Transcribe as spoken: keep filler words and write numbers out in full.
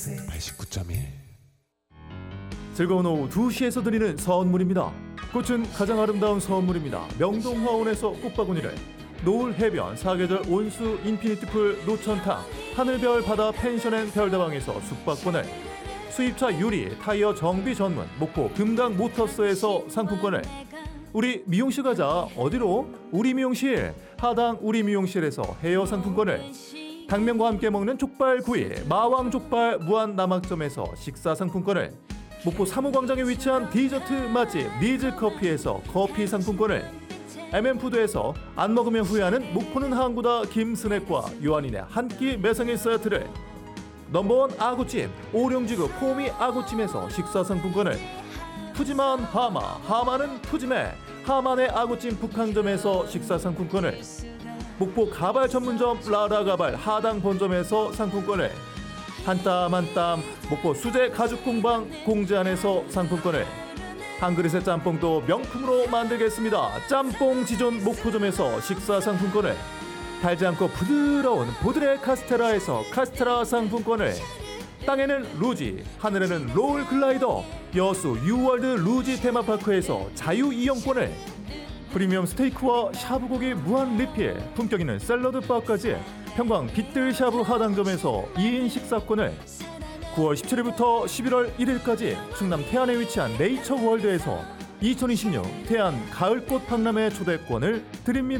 팔십구 점 일. 즐거운 오후 두 시에서 드리는 선물입니다. 꽃은 가장 아름다운 선물입니다. 명동화원에서 꽃바구니를, 노을 해변 사계절 온수 인피니트풀 노천탕, 하늘별 바다 펜션앤 별다방에서 숙박권을, 수입차 유리 타이어 정비 전문 목포 금강 모터스에서 상품권을, 우리 미용실 가자. 어디로? 우리 미용실. 하당 우리 미용실에서 헤어 상품권을, 당면과 함께 먹는 족발구이 마왕 족발 무한 남학점에서 식사 상품권을, 목포 사무광장에 위치한 디저트 맛집 니즈커피에서 커피 상품권을, 엠엠푸드에서 안 먹으면 후회하는 목포는 항구다 김스낵과 요한인의 한 끼 매상의 세트를, 넘버원 아구찜 오룡지구 포미 아구찜에서 식사 상품권을, 푸짐한 하마 하마는 푸짐해 하만의 아구찜 북항점에서 식사 상품권을, 목포 가발 전문점 라라가발 하당 본점에서 상품권을, 한 땀 한 땀 목포 수제 가죽 공방 공제안에서 상품권을, 한 그릇의 짬뽕도 명품으로 만들겠습니다. 짬뽕 지존 목포점에서 식사 상품권을, 달지 않고 부드러운 보드레 카스테라에서 카스테라 상품권을, 땅에는 루지 하늘에는 롤 글라이더 여수 유월드 루지 테마파크에서 자유 이용권을, 프리미엄 스테이크와 샤브고기 무한 리필 품격 있는 샐러드 바까지 평광 빗들 샤브 하당점에서 이 인 식사권을, 구월 십칠일부터 십일월 일일까지 충남 태안에 위치한 네이처 월드에서 이천이십육 태안 가을꽃 박람회 초대권을 드립니다.